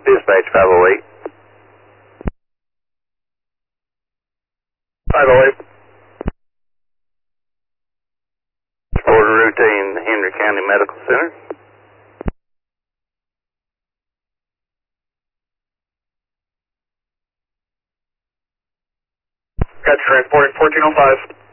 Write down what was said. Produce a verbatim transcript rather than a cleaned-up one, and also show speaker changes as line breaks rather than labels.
Dispatch five oh eight. five oh eight. Order routine, Henry County Medical Center. Got transporting fourteen oh five.